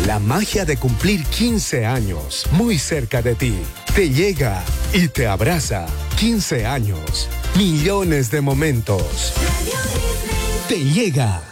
La magia de cumplir 15 años, muy cerca de ti. Te llega y te abraza. 15 años, millones de momentos. Te llega.